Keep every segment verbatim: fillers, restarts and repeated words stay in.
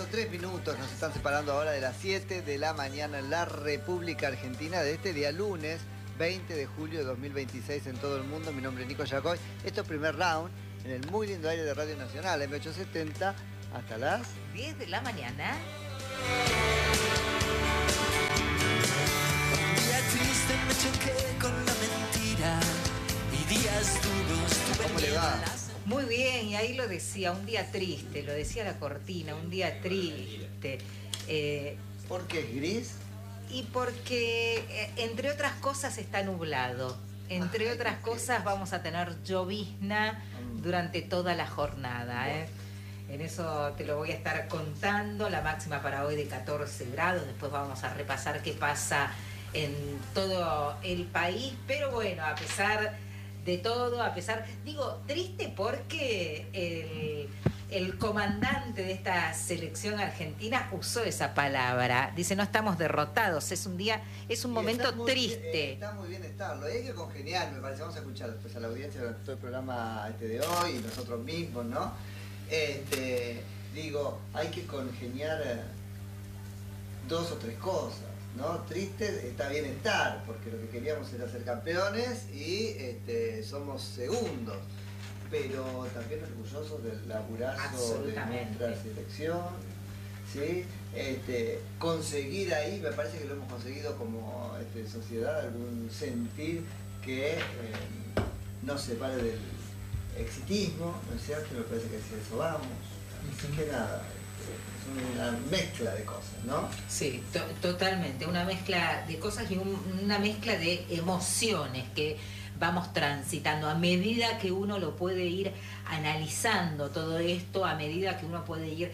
pasando tres minutos, nos están separando ahora de las siete de la mañana en la República Argentina de este día lunes veinte de julio de dos mil veintiséis en todo el mundo. Mi nombre es Nico Yacoy. Esto es Primer Round en el muy lindo aire de Radio Nacional, M ochocientos setenta, hasta las diez de la mañana. Un día triste me choqué con la mentira y días duros tuve. ¿Cómo le va? Muy bien, y ahí lo decía, un día triste, lo decía la cortina, un día triste. Eh, ¿Por qué es gris? y porque, eh, entre otras cosas, está nublado. Entre Ay, otras cosas, vamos a tener llovizna durante toda la jornada. ¿eh? En eso te lo voy a estar contando. La máxima para hoy de catorce grados. Después vamos a repasar qué pasa en todo el país. Pero bueno, a pesar de todo, a pesar... Digo, triste porque el, el comandante de esta selección argentina usó esa palabra. Dice, no estamos derrotados, es un día, es un Y momento está muy, triste. eh, está muy bien estarlo. Hay que congeniar, me parece. Vamos a escuchar después a la audiencia durante todo el programa este de hoy y nosotros mismos, ¿no? Este, digo, hay que congeniar eh, dos o tres cosas, ¿no? Triste está bien estar, porque lo que queríamos era ser campeones y este, somos segundos, pero también orgullosos del laburazo de nuestra selección, ¿sí? Este, conseguir ahí, me parece que lo hemos conseguido como este, sociedad, algún sentir que eh, nos separe del exitismo, ¿no es cierto? Me parece que hacia eso vamos, así que nada. Es una mezcla de cosas, ¿no? Sí, to totalmente, una mezcla de cosas y un, una mezcla de emociones que vamos transitando a medida que uno lo puede ir analizando todo esto, a medida que uno puede ir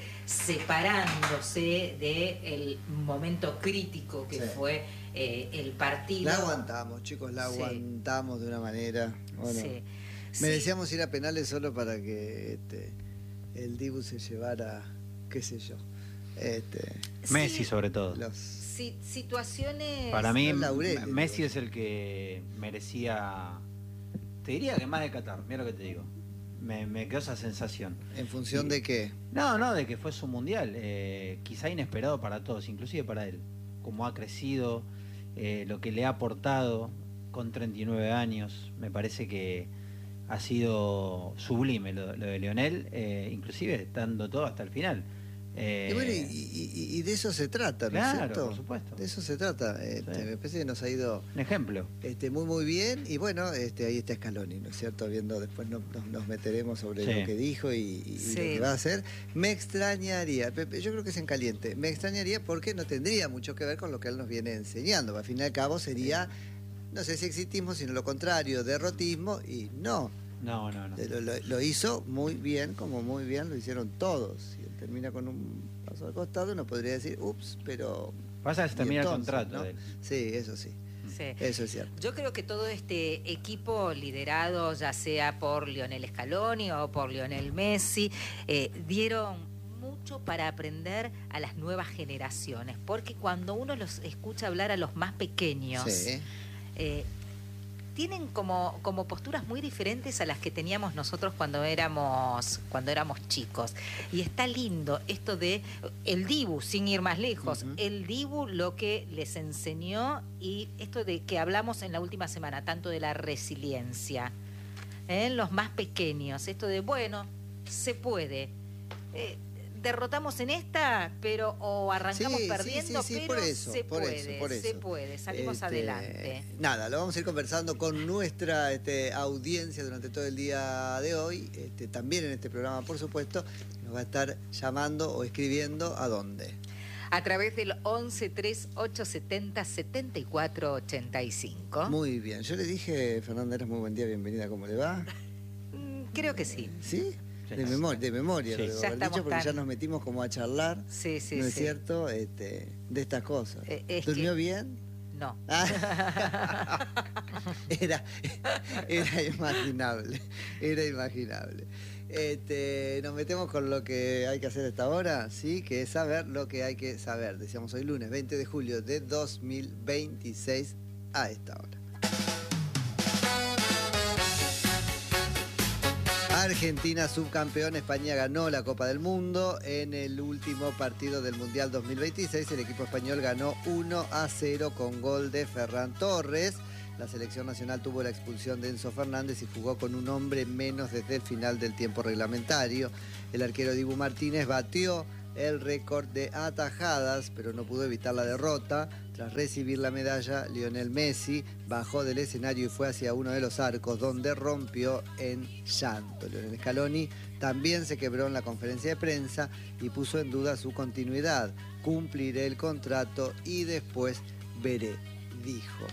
separándose del momento crítico que sí. fue eh, el partido. La aguantamos, chicos, la sí. aguantamos de una manera. Bueno, sí. merecíamos sí. ir a penales solo para que este, el Dibu se llevara, qué sé yo. Este, Messi sí, sobre todo. Los, si, situaciones... Para mí Laurel, Messi es el que merecía, te diría que más de Qatar, mira lo que te digo. Me, me quedó esa sensación. ¿En función y, de qué? No, no, de que fue su mundial. Eh, quizá inesperado para todos, inclusive para él. Como ha crecido, eh, lo que le ha aportado con treinta y nueve años, me parece que ha sido sublime lo, lo de Lionel, eh, inclusive estando todo hasta el final. Eh, y, bueno, y, y, y de eso se trata, ¿no claro, es cierto? Por supuesto. De eso se trata. Este, sí. Me parece que nos ha ido un ejemplo. Este, muy muy bien. Y bueno, este, ahí está Scaloni, ¿no es cierto? Viendo, después nos, nos, nos meteremos sobre sí. lo que dijo y, y sí. lo que va a hacer. Me extrañaría, yo creo que es en caliente, me extrañaría porque no tendría mucho que ver con lo que él nos viene enseñando. Al fin y al cabo sería, no sé si exitismo, sino lo contrario, derrotismo, y no. No, no, no. Lo, lo, lo hizo muy bien, como muy bien lo hicieron todos. Y él termina con un paso al costado, uno podría decir, ups, pero... Pasa que se termina entonces, el contrato, ¿no? de él. Sí, eso sí. Sí. Eso es cierto. Yo creo que todo este equipo liderado, ya sea por Lionel Scaloni o por Lionel Messi, eh, dieron mucho para aprender a las nuevas generaciones. Porque cuando uno los escucha hablar a los más pequeños... Sí. Eh, tienen como, como posturas muy diferentes a las que teníamos nosotros cuando éramos cuando éramos chicos. Y está lindo esto de el Dibu, sin ir más lejos. Uh-huh. El Dibu, lo que les enseñó, y esto de que hablamos en la última semana, tanto de la resiliencia en ¿eh? los más pequeños. Esto de, bueno, se puede. Eh, derrotamos en esta, pero o arrancamos sí, perdiendo, sí, sí, sí, pero por eso, se, por puede, eso, por eso. se puede, salimos este, adelante. Nada, lo vamos a ir conversando con nuestra este, audiencia durante todo el día de hoy, este, también en este programa, por supuesto, nos va a estar llamando o escribiendo ¿a dónde? A través del once tres ocho setenta setenta y cuatro ochenta y cinco. Muy bien, yo le dije, Fernanda, eres muy buen día, bienvenida, ¿cómo le va? Creo que sí. ¿Sí? De memoria, de memoria sí. lo debo haber dicho, porque tan... ya nos metimos como a charlar, sí, sí, ¿no es sí. cierto? Este, de estas cosas. Eh, es ¿Durmió que... bien? No. Ah. era, era imaginable, era imaginable. Este, nos metemos con lo que hay que hacer a esta hora, sí, que es saber lo que hay que saber. Decíamos hoy lunes veinte de julio de dos mil veintiséis a esta hora. Argentina subcampeón, España ganó la Copa del Mundo. En el último partido del Mundial dos mil veintiséis, el equipo español ganó uno a cero con gol de Ferran Torres. La selección nacional tuvo la expulsión de Enzo Fernández y jugó con un hombre menos desde el final del tiempo reglamentario. El arquero Dibu Martínez batió el récord de atajadas, pero no pudo evitar la derrota. Tras recibir la medalla, Lionel Messi bajó del escenario y fue hacia uno de los arcos, donde rompió en llanto. Lionel Scaloni también se quebró en la conferencia de prensa y puso en duda su continuidad. Cumpliré el contrato y después veré, dijo.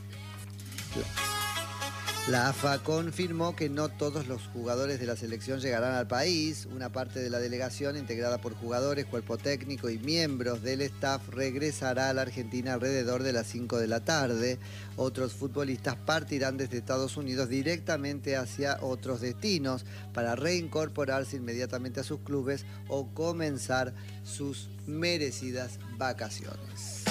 La A F A confirmó que no todos los jugadores de la selección llegarán al país. Una parte de la delegación, integrada por jugadores, cuerpo técnico y miembros del staff, regresará a la Argentina alrededor de las cinco de la tarde. Otros futbolistas partirán desde Estados Unidos directamente hacia otros destinos para reincorporarse inmediatamente a sus clubes o comenzar sus merecidas vacaciones.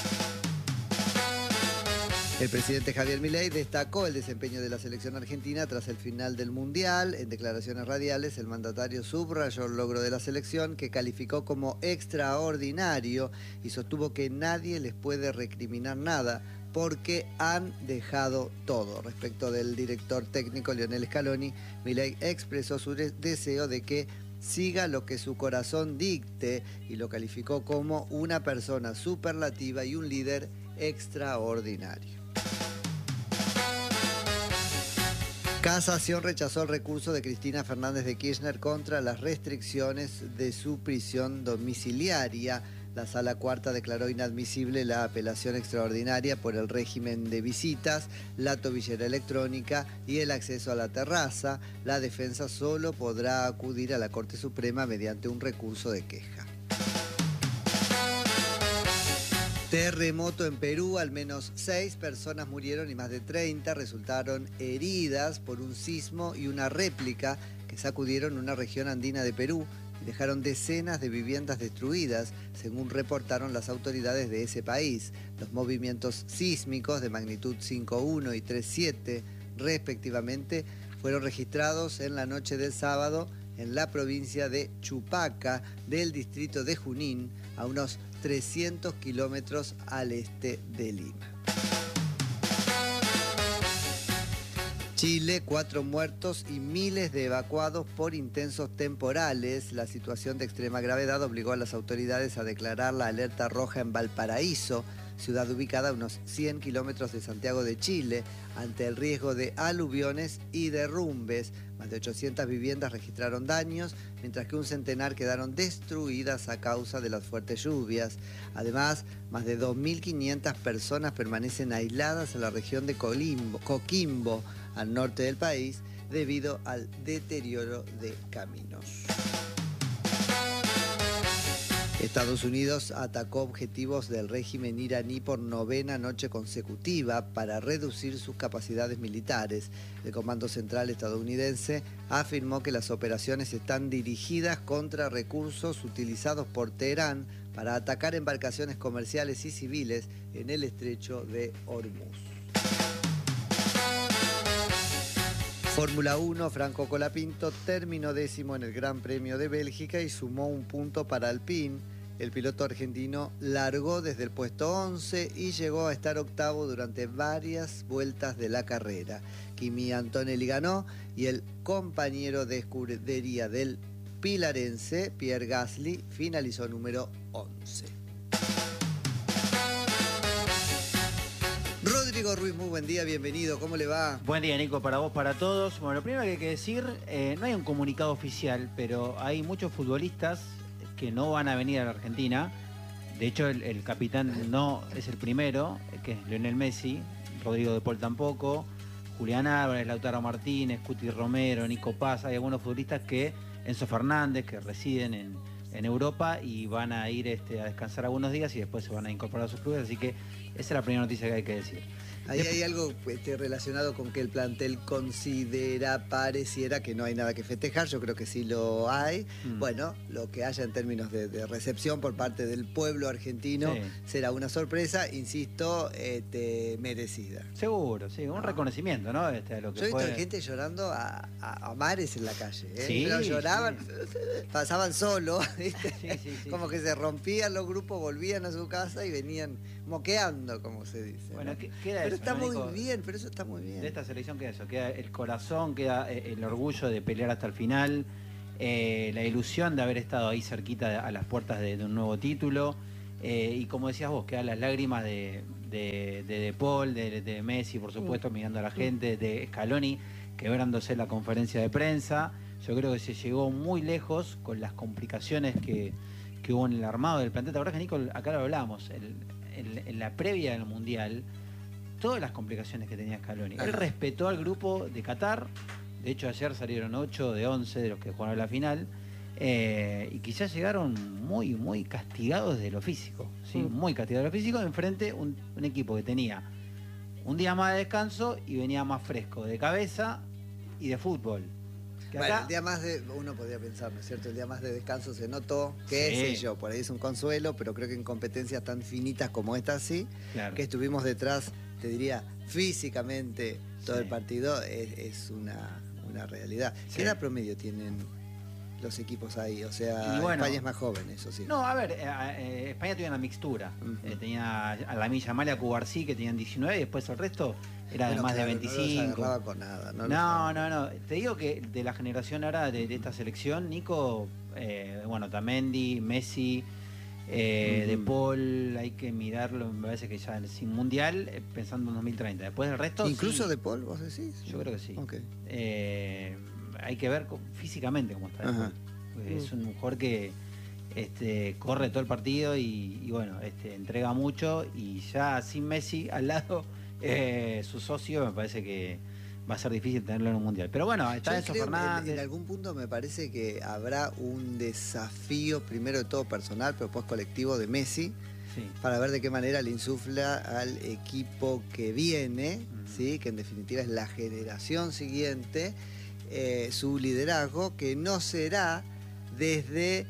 El presidente Javier Milei destacó el desempeño de la selección argentina tras el final del Mundial. En declaraciones radiales, el mandatario subrayó el logro de la selección, que calificó como extraordinario, y sostuvo que nadie les puede recriminar nada porque han dejado todo. Respecto del director técnico Lionel Scaloni, Milei expresó su deseo de que siga lo que su corazón dicte y lo calificó como una persona superlativa y un líder extraordinario. Casación rechazó el recurso de Cristina Fernández de Kirchner contra las restricciones de su prisión domiciliaria. La Sala Cuarta declaró inadmisible la apelación extraordinaria por el régimen de visitas, la tobillera electrónica y el acceso a la terraza. La defensa solo podrá acudir a la Corte Suprema mediante un recurso de queja. Terremoto en Perú, al menos seis personas murieron y más de treinta resultaron heridas por un sismo y una réplica que sacudieron una región andina de Perú y dejaron decenas de viviendas destruidas, según reportaron las autoridades de ese país. Los movimientos sísmicos de magnitud cinco punto uno y tres punto siete, respectivamente, fueron registrados en la noche del sábado en la provincia de Chupaca, del distrito de Junín, a unos trescientos kilómetros al este de Lima. Chile, cuatro muertos y miles de evacuados por intensos temporales. La situación de extrema gravedad obligó a las autoridades a declarar la alerta roja en Valparaíso, ciudad ubicada a unos cien kilómetros de Santiago de Chile, ante el riesgo de aluviones y derrumbes. Más de ochocientas viviendas registraron daños, mientras que un centenar quedaron destruidas a causa de las fuertes lluvias. Además, más de dos mil quinientas personas permanecen aisladas en la región de Colimbo, Coquimbo, al norte del país, debido al deterioro de caminos. Estados Unidos atacó objetivos del régimen iraní por novena noche consecutiva para reducir sus capacidades militares. El Comando Central estadounidense afirmó que las operaciones están dirigidas contra recursos utilizados por Teherán para atacar embarcaciones comerciales y civiles en el estrecho de Hormuz. Fórmula uno, Franco Colapinto terminó décimo en el Gran Premio de Bélgica y sumó un punto para Alpine. El piloto argentino largó desde el puesto once y llegó a estar octavo durante varias vueltas de la carrera. Kimi Antonelli ganó y el compañero de escudería del pilarense, Pierre Gasly, finalizó número once. Rodrigo Ruiz, muy buen día, bienvenido, ¿cómo le va? Buen día, Nico, para vos, para todos. Bueno, lo primero que hay que decir, eh, no hay un comunicado oficial, pero hay muchos futbolistas que no van a venir a la Argentina. De hecho, el, el capitán no es el primero, que es Lionel Messi, Rodrigo de Paul tampoco, Julián Álvarez, Lautaro Martínez, Cuti Romero, Nico Paz. Hay algunos futbolistas que, Enzo Fernández, que residen en, en Europa y van a ir este, a descansar algunos días y después se van a incorporar a sus clubes, así que esa es la primera noticia que hay que decir. Ahí hay algo este, relacionado con que el plantel considera, pareciera que no hay nada que festejar. Yo creo que sí lo hay. Mm. Bueno, lo que haya en términos de, de recepción por parte del pueblo argentino sí. será una sorpresa, insisto, este, merecida. Seguro, sí, un ¿no? reconocimiento, ¿no? Este, a lo que Yo he visto fue... gente llorando a, a, a mares en la calle. ¿eh? Sí, Pero lloraban, sí. pasaban solo, ¿viste? Sí, sí, sí, como sí. que se rompían los grupos, volvían a su casa y venían moqueando, como se dice. Bueno, ¿no? queda Pero eso, está ¿no, muy Nico? bien, pero eso está muy bien. De esta selección queda eso, queda el corazón, queda el orgullo de pelear hasta el final, eh, la ilusión de haber estado ahí cerquita a las puertas de, de un nuevo título, eh, y como decías vos, quedan las lágrimas de de, de, de Paul, de, de Messi, por supuesto, mirando a la gente, de Scaloni, quebrándose la conferencia de prensa. Yo creo que se llegó muy lejos con las complicaciones que, que hubo en el armado del plantel. Ahora que Nico, acá lo hablábamos, el, el, en la previa del Mundial, todas las complicaciones que tenía Scaloni. Él respetó al grupo de Qatar. De hecho, ayer salieron ocho de once de los que jugaron la final. Eh, y quizás llegaron muy, muy castigados de lo físico. ¿sí? Mm. Muy castigados de lo físico. Enfrente un, un equipo que tenía un día más de descanso y venía más fresco de cabeza y de fútbol. Que bueno, acá... el día más de, uno podría pensar, ¿no es cierto? El día más de descanso se notó, qué sí. sé yo, por ahí es un consuelo, pero creo que en competencias tan finitas como esta sí, claro. que estuvimos detrás, te diría, físicamente todo sí. el partido, es, es una, una realidad. Sí. ¿Qué edad promedio tienen los equipos ahí? O sea, bueno, España es más joven, eso sí. No, a ver, eh, eh, España tenía una mixtura. Uh-huh. eh, tenía a Lamine Yamal y a Cubarsí, que tenían diecinueve, y después el resto era bueno, de más claro, de veinticinco. No los agarraba con nada. No, no, no, no. Te digo que de la generación ahora de, de esta selección, Nico, eh, bueno, Tamendi, Messi, eh, uh-huh. De Paul, hay que mirarlo, me parece que ya sin Mundial, eh, pensando en dos mil treinta. Después del resto... ¿Incluso sí. De Paul, vos decís? Yo creo que sí. Okay. Eh, hay que ver físicamente cómo está. Uh-huh. Es un jugador que este, corre todo el partido y, y bueno, este, entrega mucho, y ya sin Messi al lado, eh, su socio, me parece que va a ser difícil tenerlo en un mundial. Pero bueno, está Enzo Fernández. En, en algún punto me parece que habrá un desafío, primero de todo personal, pero después colectivo, de Messi, sí. para ver de qué manera le insufla al equipo que viene, uh-huh. ¿sí? que en definitiva es la generación siguiente, eh, su liderazgo, que no será desde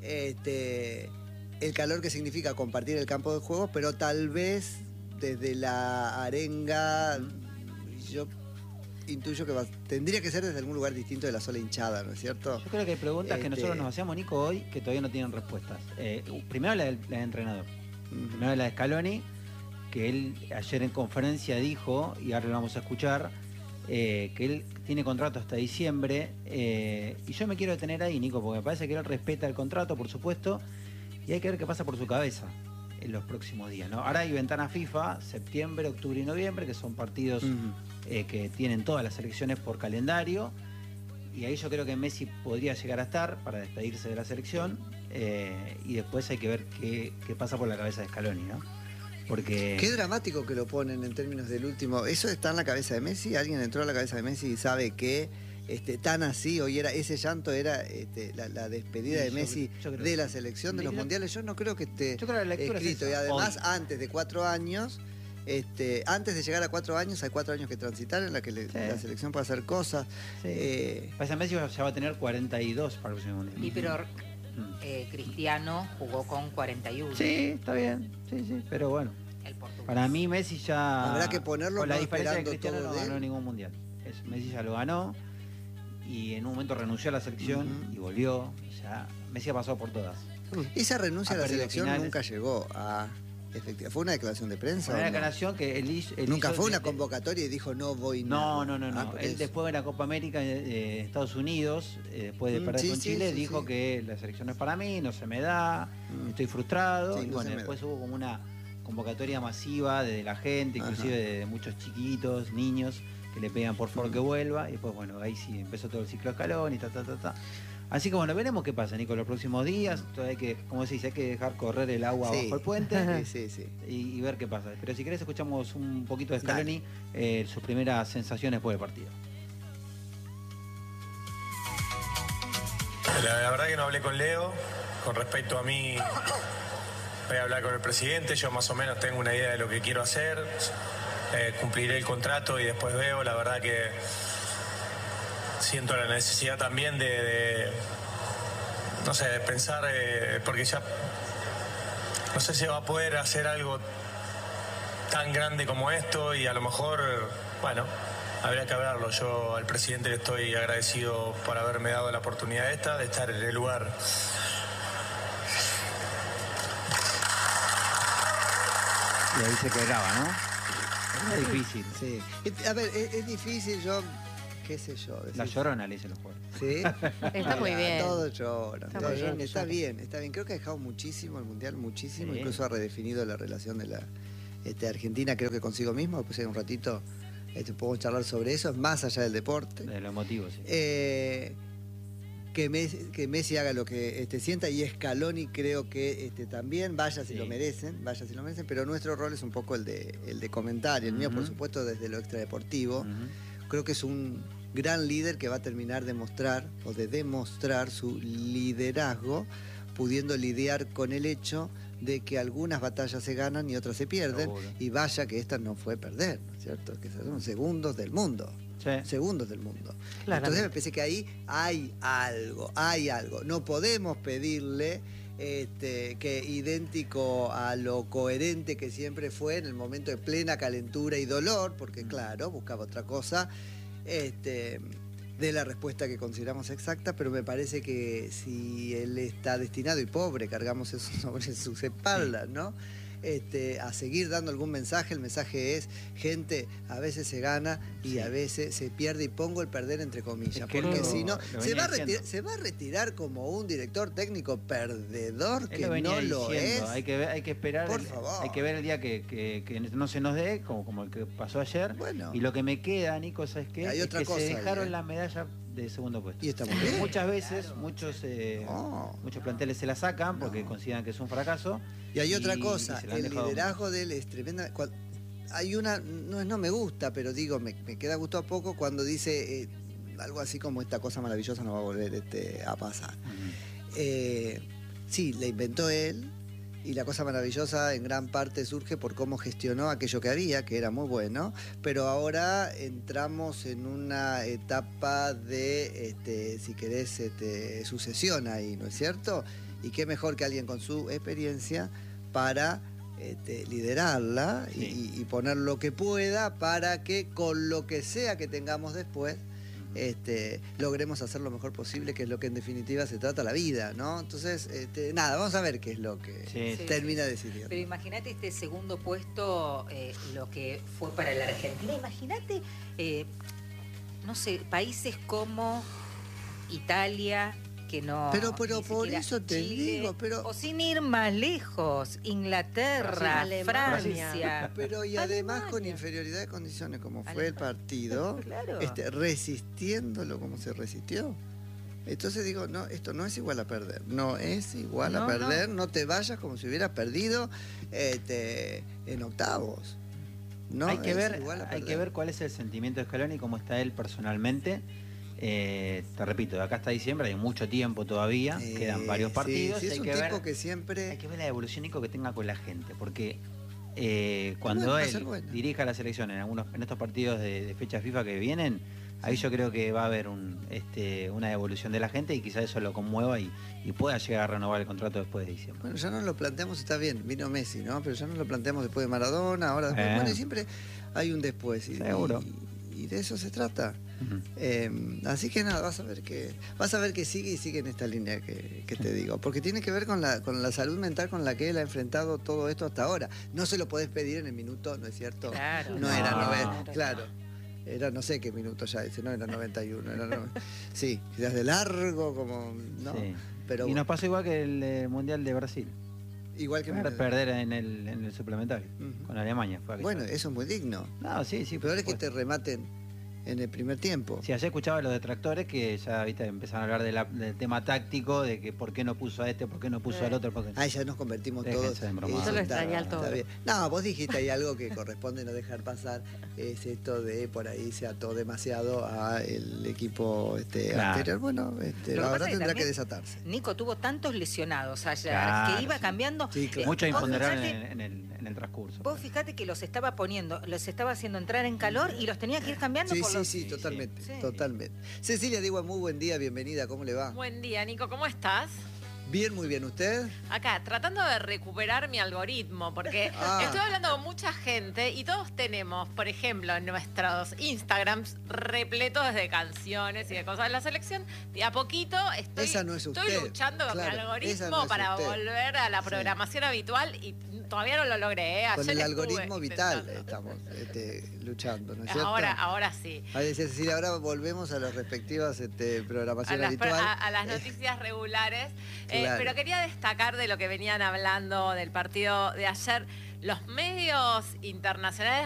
este, el calor que significa compartir el campo de juego, pero tal vez desde la arenga, yo intuyo que va, tendría que ser desde algún lugar distinto de la sola hinchada, ¿no es cierto? Yo creo que hay preguntas este... que nosotros nos hacíamos, Nico, hoy, que todavía no tienen respuestas. Eh, primero la del, la del entrenador, uh-huh. primero la de Scaloni, que él ayer en conferencia dijo, y ahora lo vamos a escuchar, Eh, que él tiene contrato hasta diciembre, eh, y yo me quiero detener ahí, Nico, porque me parece que él respeta el contrato, por supuesto, y hay que ver qué pasa por su cabeza en los próximos días, ¿no? Ahora hay ventana FIFA, septiembre, octubre y noviembre, que son partidos uh-huh. eh, que tienen todas las selecciones por calendario, y ahí yo creo que Messi podría llegar a estar para despedirse de la selección, eh, y después hay que ver qué, qué pasa por la cabeza de Scaloni, ¿no? Porque... Qué dramático que lo ponen en términos del último. ¿Eso está en la cabeza de Messi? ¿Alguien entró a la cabeza de Messi y sabe que este, tan así hoy era ese llanto era este, la, la despedida sí, de Messi yo, yo de la selección, de los mundiales? Yo no creo que esté yo creo que la escrito. Y además, hoy. antes de cuatro años, este, antes de llegar a cuatro años, hay cuatro años que transitar en la que le, sí. la selección puede hacer cosas. Sí. Eh, Pasa, Messi ya va a tener cuarenta y dos para el próximo mundial. Y pero eh, Cristiano jugó con cuarenta y uno. Sí, está bien. Sí, sí, pero bueno. Para mí Messi ya... Habrá que ponerlo, con la no diferencia de Cristiano todo no ganó ningún mundial. Es, Messi ya lo ganó y en un momento renunció a la selección uh-huh. y volvió. O sea, Messi ha pasado por todas. Esa renuncia a, a la selección finales. Nunca llegó a... Efectiva. ¿Fue una declaración de prensa? Fue una no? declaración que él hizo... Él Nunca hizo fue una de, convocatoria y dijo no voy no, nada. No, no, no. Ah, no. Él eso. Después de la Copa América de eh, Estados Unidos, eh, después de perder sí, con sí, Chile, sí, dijo sí. que la selección no es para mí, no se me da, mm. estoy frustrado. Sí, y no bueno, después hubo como una convocatoria masiva de la gente, inclusive de, de muchos chiquitos, niños, que le pegan por favor mm. que vuelva. Y después, bueno, ahí sí empezó todo el ciclo escalón y ta, ta, ta, ta. Así que bueno, veremos qué pasa, Nico, los próximos días. Entonces hay que, como se dice, hay que dejar correr el agua sí. bajo el puente sí, sí, sí. Y, y ver qué pasa. Pero si querés escuchamos un poquito de Scaloni, eh, sus primeras sensaciones después del partido. La, la verdad que no hablé con Leo. Con respecto a mí, voy a hablar con el presidente. Yo más o menos tengo una idea de lo que quiero hacer. eh, cumpliré el contrato y después veo. La verdad que siento la necesidad también de, de no sé, de pensar, eh, porque ya no sé si va a poder hacer algo tan grande como esto y a lo mejor, bueno, habría que hablarlo. Yo al presidente le estoy agradecido por haberme dado la oportunidad esta, de estar en el lugar. Y ahí se quedaba, ¿no? Es difícil. Sí. A ver, es, es difícil, yo, qué sé yo. Decir. La Llorona le dicen los jugadores. Sí. Está muy bien. Todo llora. Está Todo muy llora. bien, Está llora. bien, está bien. Creo que ha dejado muchísimo el Mundial, muchísimo. Sí. Incluso ha redefinido la relación de la este, Argentina, creo que consigo mismo. Después en un ratito este, podemos charlar sobre eso, más allá del deporte. De lo emotivo, sí. Eh, que, Messi, que Messi haga lo que este, sienta y Scaloni creo que este, también, vaya si Sí. lo merecen, vaya si lo merecen, pero nuestro rol es un poco el de, el de comentar, y el mío por Ujú. supuesto desde lo extradeportivo. Ujú. Creo que es un gran líder que va a terminar de mostrar o de demostrar su liderazgo, pudiendo lidiar con el hecho de que algunas batallas se ganan y otras se pierden, Seguro. y vaya que esta no fue perder, ¿no es cierto? Que son segundos del mundo. Sí. Segundos del mundo. Claramente. Entonces me parece que ahí hay algo, hay algo. No podemos pedirle este, que idéntico a lo coherente que siempre fue en el momento de plena calentura y dolor, porque claro, buscaba otra cosa, este, de la respuesta que consideramos exacta, pero me parece que si él está destinado, y pobre, cargamos eso sobre sus espaldas, ¿no? Este, a seguir dando algún mensaje. El mensaje es, gente, a veces se gana y Sí. a veces se pierde, y pongo el perder entre comillas, Es que porque lo- si no, lo se venía va, a diciendo. retirar, se va a retirar como un director técnico perdedor Él que lo venía no lo diciendo. es. Hay que ver, hay que esperar. Por el- favor. Hay que ver el día que, que- que no se nos dé, como, como el que pasó ayer. Bueno. Y lo que me queda, Nico, ¿sabes qué? Hay Es otra que cosa se ahí, dejaron ¿eh? la medalla de segundo puesto. Y está muy bien. Muchas veces, muchos eh, No. muchos planteles se la sacan porque No. consideran que es un fracaso. Y hay otra y cosa, se la han el dejado- liderazgo de él es tremenda. cual- Hay una, no, es no me gusta, pero digo, me, me queda gusto a poco cuando dice eh, algo así como esta cosa maravillosa no va a volver este, a pasar. Ujú. Eh, sí, la inventó él, y la cosa maravillosa en gran parte surge por cómo gestionó aquello que había, que era muy bueno, pero ahora entramos en una etapa de, este, si querés, este, sucesión ahí, ¿no es cierto? Y qué mejor que alguien con su experiencia para este, liderarla y- Sí. y, y poner lo que pueda para que con lo que sea que tengamos después, este, logremos hacer lo mejor posible, que es lo que en definitiva se trata la vida, ¿no? Entonces, este, nada, vamos a ver qué es lo que Sí, Sí. termina decidiendo. Pero imagínate este segundo puesto, eh, lo que fue para la Argentina. Imagínate, eh, no sé, países como Italia, que no. Pero- pero ni por siquiera eso te Chile, digo, pero- O sin ir más lejos, Inglaterra, Brasil. Francia. Pero y además con Alemania. inferioridad de condiciones, como fue Alemania. el partido, Claro. este, resistiéndolo como se resistió. Entonces digo, no, esto no es igual a perder, no es igual a No, perder, no. te vayas como si hubieras perdido este, en octavos. No hay que es ver, igual a hay que perder. ver cuál es el sentimiento de Scaloni y cómo está él personalmente. Eh, te repito, de acá hasta diciembre hay mucho tiempo todavía, Eh, quedan varios sí, partidos. sí, es hay un que tipo ver, que siempre... hay que ver la evolución Nico, que tenga con la gente, porque eh, cuando bueno, va a él ser bueno. dirija la selección en algunos en estos partidos de, de fecha FIFA que vienen, ahí yo creo que va a haber un, este, una evolución de la gente y quizás eso lo conmueva y, y pueda llegar a renovar el contrato después de diciembre. Bueno, ya no lo planteamos, está bien, vino Messi, ¿no? Pero ya no lo planteamos después de Maradona, ahora después. Eh. Bueno, y siempre hay un después. Y, Seguro. Y, y de eso se trata. Ujú. Eh, así que nada, vas a ver que vas a ver que sigue y sigue en esta línea que, que te digo, porque tiene que ver con la con la salud mental con la que él ha enfrentado todo esto hasta ahora. No se lo podés pedir en el minuto, ¿no es cierto? Claro. No era No. noventa, claro. Era no sé qué minuto ya ese, no era noventa y uno, era no- sí, quizás de largo como, ¿no? Sí. Pero Y nos pasó igual que el eh, Mundial de Brasil. igual que Per- perder en el, en el suplementario Ujú. con Alemania. Fue aquella bueno, vez. eso es muy digno. No, sí, sí. por Peor es que supuesto. te rematen en el primer tiempo. Sí, ayer escuchaba a los detractores que ya viste empezaron a hablar de la, del tema táctico, de que por qué no puso a este, por qué no puso Sí. al otro. Porque... Ah, ya nos convertimos Déjense todos. de bromar. Eso Solo está- extrañar todo. está bien. No, vos dijiste ahí algo que corresponde no dejar pasar, es esto de por ahí se ató demasiado al equipo este, Claro. anterior. Bueno, este, Lo la que verdad pasa es que tendrá que también desatarse. Nico tuvo tantos lesionados ayer Claro, que iba sí. cambiando. Sí, claro. Mucho Vos imponderable fijate- en, en el, en el transcurso. Vos fíjate que los estaba poniendo, los estaba haciendo entrar en calor y los tenía que ir cambiando Sí, por sí, los... sí, totalmente, sí. totalmente. Cecilia, digo, muy buen día, bienvenida, ¿cómo le va? Buen día, Nico, ¿cómo estás? Bien, muy bien, ¿usted? Acá, tratando de recuperar mi algoritmo, porque Ah. estoy hablando con mucha gente y todos tenemos, por ejemplo, en nuestros Instagrams repletos de canciones y de cosas de la selección. Y a poquito estoy, Esa no es estoy usted, luchando con claro, mi esa algoritmo no es para usted. volver a la Sí. programación habitual y todavía no lo logré. ¿eh? Con Ayer el estuve algoritmo vital intentando. estamos este, luchando, ¿no es cierto? Ahora, ahora sí. Ahí decía Cecilia, ahora volvemos a las respectivas este, A programación las, habitual. a- a las noticias regulares. Eh, Claro. pero quería destacar de lo que venían hablando del partido de ayer. Los medios internacionales